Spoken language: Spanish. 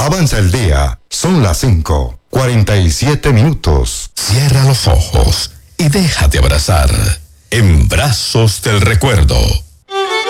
Avanza el día. Son las 5:47. Cierra los ojos y déjate abrazar en brazos del recuerdo.